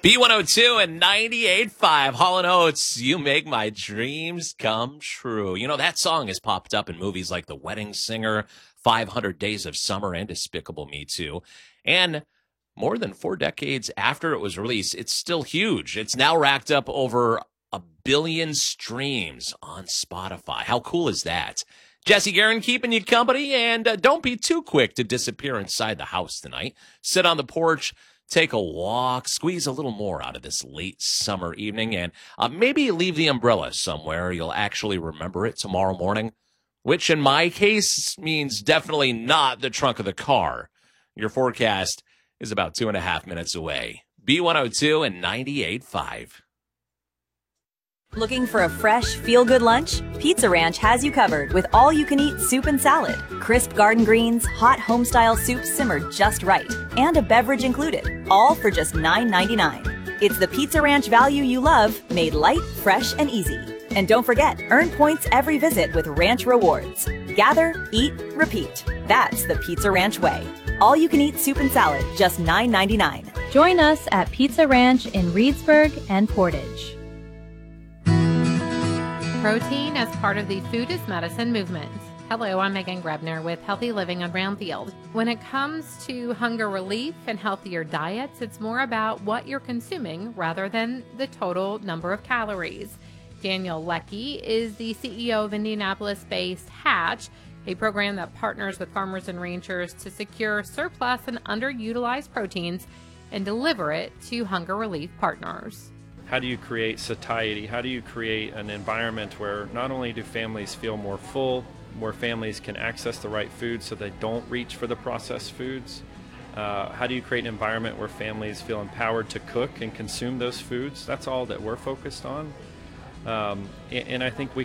B102 and 98.5 Hall & Oates, You Make My Dreams Come True. You know, that song has popped up in movies like The Wedding Singer, 500 Days of Summer, and Despicable Me 2. And more than 4 decades after it was released, it's still huge. It's now racked up over 1 billion streams on Spotify. How cool is that? Jesse Guerin keeping you company, and don't be too quick to disappear inside the house tonight. Sit on the porch, take a walk, squeeze a little more out of this late summer evening, and maybe leave the umbrella somewhere. You'll actually remember it tomorrow morning, which in my case means definitely not the trunk of the car. Your forecast is about 2.5 minutes away. B102 and 98.5. Looking for a fresh, feel-good lunch? Pizza Ranch has you covered with all-you-can-eat soup and salad. Crisp garden greens, hot home-style soup simmered just right, and a beverage included, all for just $9.99. It's the Pizza Ranch value you love, made light, fresh, and easy. And don't forget, earn points every visit with Ranch Rewards. Gather, eat, repeat. That's the Pizza Ranch way. All-you-can-eat soup and salad, just $9.99. Join us at Pizza Ranch in Reedsburg and Portage. Protein as part of the Food is Medicine movement. Hello, I'm Megan Grebner with Healthy Living on Brownfield. When it comes to hunger relief and healthier diets, it's more about what you're consuming rather than the total number of calories. Daniel Leckie is the CEO of Indianapolis-based Hatch, a program that partners with farmers and ranchers to secure surplus and underutilized proteins and deliver it to hunger relief partners. How do you create satiety? How do you create an environment where not only do families feel more full, where families can access the right food so they don't reach for the processed foods? How do you create an environment where families feel empowered to cook and consume those foods? That's all that we're focused on. And I think we